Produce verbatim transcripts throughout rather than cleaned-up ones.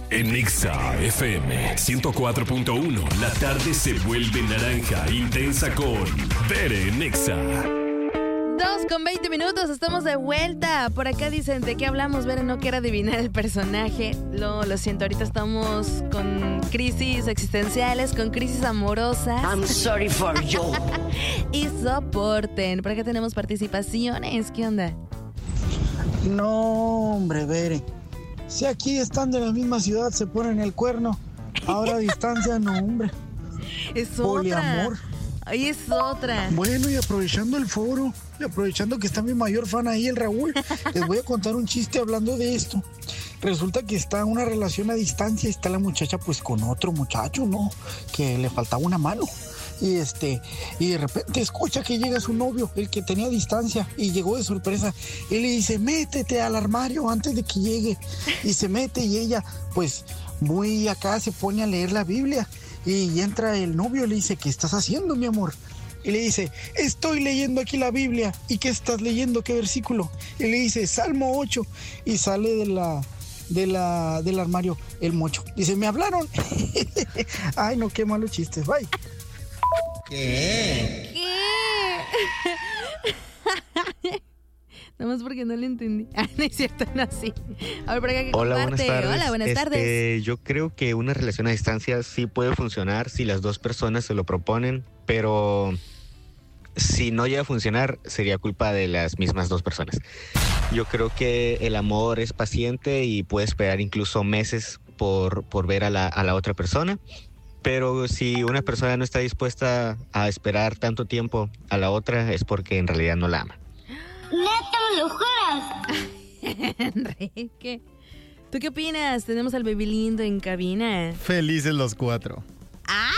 En Exa F M ciento cuatro punto uno, la tarde se vuelve naranja, intensa con Bere en Exa. Dos con veinte minutos, estamos de vuelta. Por acá dicen, ¿de qué hablamos? Bere no quiere adivinar el personaje. Lo, lo siento, ahorita estamos con crisis existenciales, con crisis amorosas. I'm sorry for you. Y soporten. Por acá tenemos participaciones. ¿Qué onda? No, hombre, Bere. Si aquí están de la misma ciudad, se ponen el cuerno. Ahora a distancia, no, hombre. Es Poliamor. otra. Ahí es otra. Bueno, y aprovechando el foro, y aprovechando que está mi mayor fan ahí, el Raúl, les voy a contar un chiste hablando de esto. Resulta que está una relación a distancia y está la muchacha pues con otro muchacho, ¿no? Que le faltaba una mano. Y este, y de repente escucha que llega su novio, el que tenía distancia, y llegó de sorpresa. Y le dice, métete al armario antes de que llegue. Y se mete y ella, pues, muy acá se pone a leer la Biblia. Y entra el novio y le dice, ¿qué estás haciendo, mi amor? Y le dice, estoy leyendo aquí la Biblia. ¿Y qué estás leyendo? ¿Qué versículo? Y le dice, Salmo ocho. Y sale de la, de la, del armario el mocho. Dice, ¿me hablaron? Ay, no, qué malos chistes. Bye. ¿Qué? ¿Qué? Nada más porque no le entendí. Ah, no es cierto, no, sí. A ver, por acá que Hola, comparte. buenas tardes. Hola, buenas este, tardes. Yo creo que una relación a distancia sí puede funcionar si las dos personas se lo proponen, pero si no llega a funcionar sería culpa de las mismas dos personas. Yo creo que el amor es paciente y puede esperar incluso meses por, por ver a la, a la otra persona. Pero si una persona no está dispuesta a esperar tanto tiempo a la otra es porque en realidad no la ama. ¿Neta me lo juras? Enrique, ¿tú qué opinas? Tenemos al baby lindo en cabina. Felices los cuatro. ¿Ah?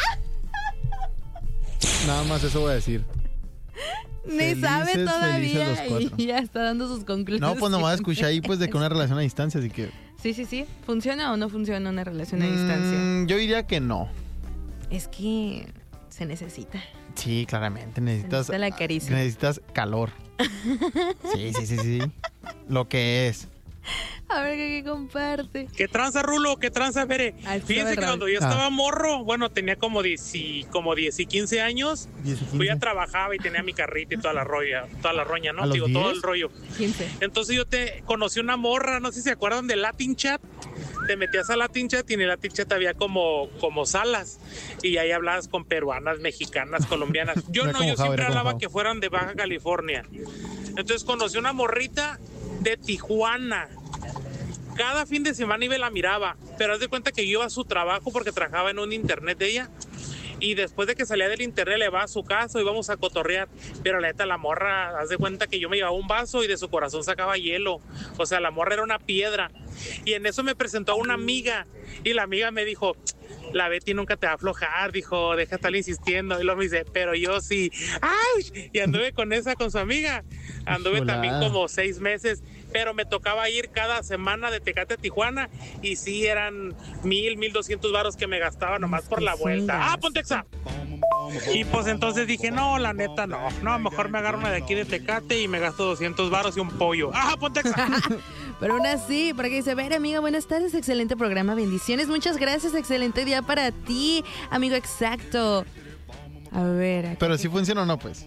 Nada más eso voy a decir. Ni Felices, sabe todavía felices los cuatro. y ya está dando sus conclusiones. No, pues nomás escuché ahí pues de que una relación a distancia, así que... Sí, sí, sí. ¿Funciona o no funciona una relación a distancia? Mm, yo diría que no. Es que se necesita. Sí, claramente. Necesitas... Se necesita la caricia. Necesitas calor. Sí, sí, sí, sí. Lo que es. A ver qué comparte. ¿Qué tranza, Rulo? ¿Qué tranza, Bere? Al Fíjense que Raúl. cuando yo Ah. estaba morro, bueno, tenía como diez y, como diez y quince años, diez y quince. pues ya trabajaba y tenía mi carrito y toda la roña, toda la roña, ¿no? ¿A los Digo, todo diez? el rollo. quince. Entonces yo te conocí una morra, no sé si se acuerdan del Latin Chat. Te metías a Latin Chat y en el Latin Chat había como, como salas y ahí hablabas con peruanas, mexicanas, colombianas. Yo Era no, como yo Javo, siempre era como hablaba Javo. que fueran de Baja California. Entonces conocí una morrita de Tijuana. Cada fin de semana iba y la miraba, pero haz de cuenta que yo iba a su trabajo porque trabajaba en un internet de ella. Y después de que salía del internet le va a su casa y íbamos a cotorrear. Pero la neta, la morra, haz de cuenta que yo me llevaba un vaso y de su corazón sacaba hielo. O sea, la morra era una piedra. Y en eso me presentó a una amiga. Y la amiga me dijo, la Betty nunca te va a aflojar. Dijo, deja de estar insistiendo. Y luego me dice, pero yo sí. ¡Ay! Y anduve con esa, con su amiga. Anduve Hola. también como seis meses. Pero me tocaba ir cada semana de Tecate a Tijuana. Y sí, eran mil, mil doscientos varos que me gastaba nomás por la vuelta. ¡Ah, Pontexa! Y pues entonces dije, no, la neta no. No, mejor me agarro una de aquí de Tecate y me gasto doscientos varos y un pollo. ¡Ah, Pontexa! Pero aún así, por aquí dice, ver, amiga, buenas tardes, excelente programa, bendiciones, muchas gracias, excelente día para ti, amigo exacto. A ver, aquí- Pero si funciona o no, pues.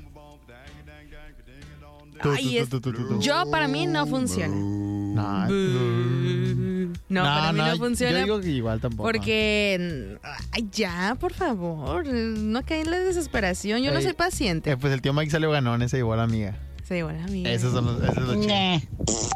Tú, Ay, tú, es- tú, tú, tú, tú. yo para mí no funciona. No, No, para mí no Yo funciona. digo que igual tampoco. Porque, ay, ya, por favor, no caí en la desesperación, yo no Ey, soy paciente. Eh, pues el tío Mike salió ganón, ese igual amiga. Sí, bueno, amiga. Esos son los, esos son los chidos.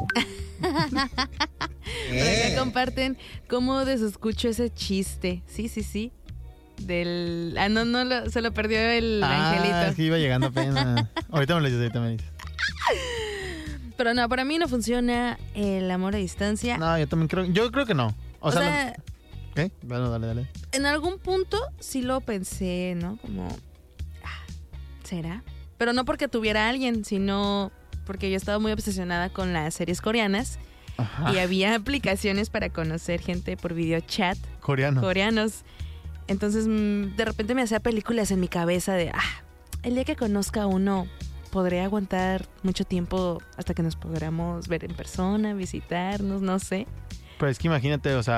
Por acá comparten cómo desescucho ese chiste. Sí, sí, sí. Del... Ah, no, no, lo- se lo perdió el Ah, angelito. es que iba llegando apenas. Ahorita me lo dices, ahorita me dices. Pero no, para mí no funciona el amor a distancia. No, yo también creo, yo creo que no. O, O sea, sea, no- ¿qué? Bueno, dale, dale. en algún punto sí lo pensé, ¿no? Como, ah, ¿será? Pero no porque tuviera a alguien, sino porque yo estaba muy obsesionada con las series coreanas. Ajá. Y había aplicaciones para conocer gente por video chat, Coreano. coreanos. Entonces, mm, de repente me hacía películas en mi cabeza de, ah, el día que conozca a uno, podré aguantar mucho tiempo hasta que nos podamos ver en persona, visitarnos, no sé. Pero es que imagínate, o sea,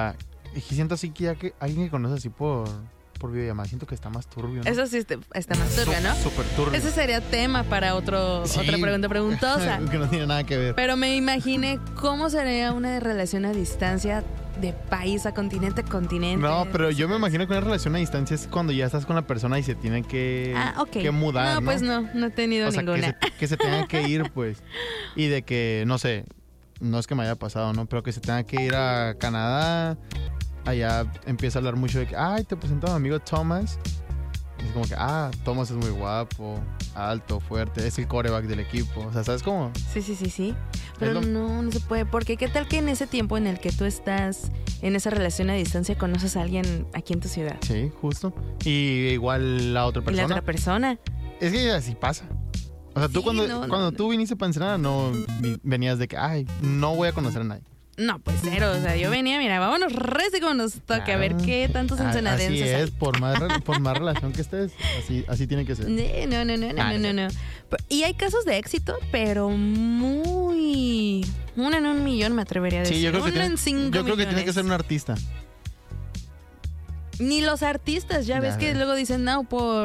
Y siento así que ya que alguien que conoce así por, por videollamada, siento que está más turbio, ¿no? Eso sí este- está más turbio, ¿no? Súper turbio. Ese sería tema para otro, Sí. otra pregunta preguntosa. que no tiene nada que ver. Pero me imaginé cómo sería una relación a distancia de país a continente a continente. No, pero yo me imagino que una relación a distancia es cuando ya estás con la persona y se tienen que, Ah, ok. que mudar, No, ¿no? pues no, no he tenido O sea, que ninguna. se, que se tengan que ir, pues. Y de que, no sé, no es que me haya pasado, ¿no? Pero que se tengan que ir a Canadá. Allá empieza a hablar mucho de que, ay, te presento a mi amigo Thomas. Y es como que, ah, Thomas es muy guapo, alto, fuerte, es el quarterback del equipo. O sea, ¿sabes cómo? Sí, sí, sí, sí. Pero lo- no, no se puede. Porque qué tal que en ese tiempo en el que tú estás en esa relación a distancia conoces a alguien aquí en tu ciudad. Sí, justo. Y igual la otra Y la persona. otra persona. Es que así pasa. O sea, tú Sí, cuando, no, no, cuando no. tú viniste para Ensenada, no vi- venías de que, ay, no voy a conocer a nadie. No, pues cero. O sea, yo venía, mira, vámonos reci como nos toque. A ver Claro. qué tantos Ah, ensenadenses Así hay. es, por más, re- por más relación que estés, así, así tiene que ser. Eh, No, no, no, no, Ah, no, no, no. Pero- Y hay casos de éxito, pero muy... Uno en un millón me atrevería a decir. Sí, yo creo que, Uno tiene, en cinco yo creo que tiene que millones. ser un artista. Ni los artistas, ya, Ya ves que ves. luego dicen, no, por